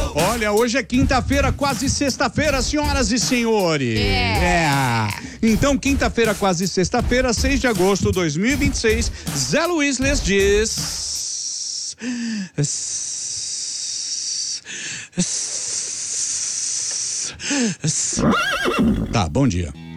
Olha, hoje é quinta-feira, quase sexta-feira, senhoras e senhores. Então, quinta-feira, quase sexta-feira, 6 de agosto de 2026, Zé Luiz lhes diz... Tá, bom dia.